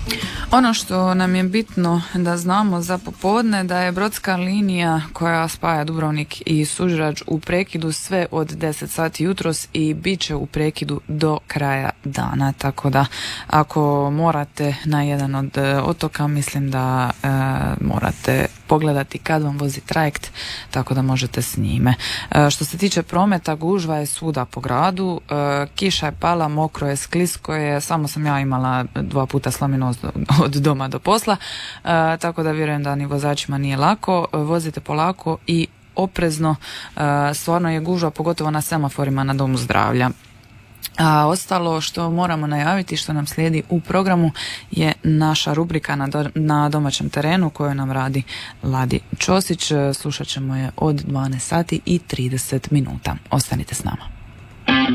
Ono što nam je bitno da znamo za popodne, da je brodska linija koja spaja Dubrovnik i Suždrač u prekidu sve od 10 sati jutros i bit će u prekidu do kraja dana, tako da ako morate na jedan od otoka, mislim da morate pogledati kad vam vozi trajekt, tako da možete s njime. Što se tiče prometa, gužva je svuda po gradu, kiša je pala, mokro je, sklisko je, samo sam ja imala 2 puta slominu od doma do posla, tako da vjerujem da ni vozačima nije lako. Vozite polako i oprezno, stvarno je gužva, pogotovo na semaforima na Domu zdravlja. A ostalo što moramo najaviti, što nam slijedi u programu, je naša rubrika na domaćem terenu koju nam radi Ladi Ćosić. Slušat ćemo je od 12 sati i 30 minuta. Ostanite s nama.